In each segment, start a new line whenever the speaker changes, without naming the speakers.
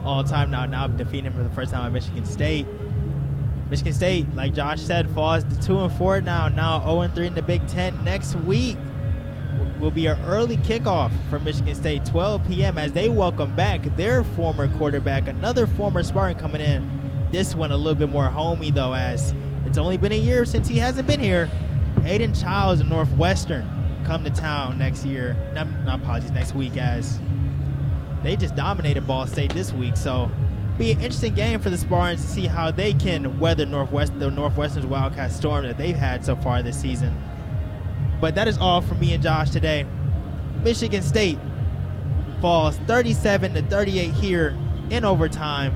all time now defeating him for the first time at Michigan State. Michigan State, like Josh said, falls to 2-4 now 0-3 in the Big Ten. Next week will be an early kickoff for Michigan State, 12 p.m. as they welcome back their former quarterback, another former Spartan coming in. This one a little bit more homey, though, as it's only been a year since he hasn't been here. Aiden Childs of Northwestern come to town next week, as they just dominated Ball State this week. So be an interesting game for the Spartans to see how they can weather Northwestern's Wildcat storm that they've had so far this season. But that is all from me and Josh today. Michigan State falls 37-38 here in overtime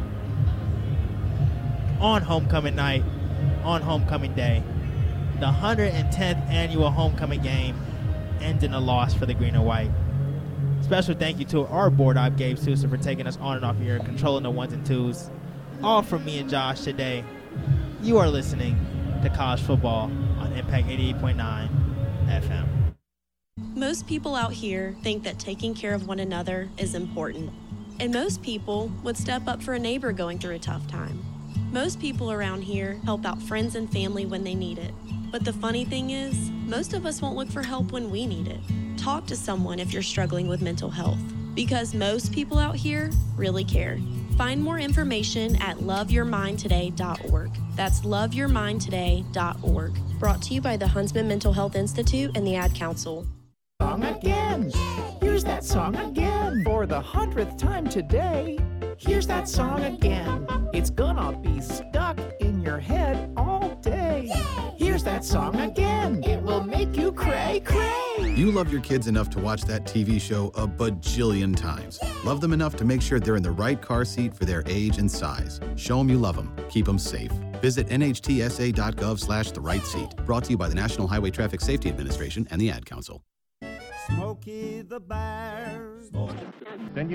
on homecoming night, on homecoming day. The 110th annual homecoming game ends in a loss for the green and white. Special thank you to our board op, Gabe Sousa, for taking us on and off here, controlling the ones and twos. All from me and Josh today. You are listening to College Football on Impact 88.9 FM.
Most people out here think that taking care of one another is important. And most people would step up for a neighbor going through a tough time. Most people around here help out friends and family when they need it. But the funny thing is, most of us won't look for help when we need it. Talk to someone if you're struggling with mental health, because most people out here really care. Find more information at loveyourmindtoday.org. That's loveyourmindtoday.org. Brought to you by the Huntsman Mental Health Institute and the Ad Council.
Song again. Here's that song again. For the 100th time today. Here's that song again. It's gonna be stuck in your head all day. Here's that song again. It will make you cray, cray.
You love your kids enough to watch that TV show a bajillion times. Love them enough to make sure they're in the right car seat for their age and size. Show them you love them. Keep them safe. Visit nhtsa.gov/the right seat. Brought to you by the National Highway Traffic Safety Administration and the Ad Council.
Smokey the Bear.
Then you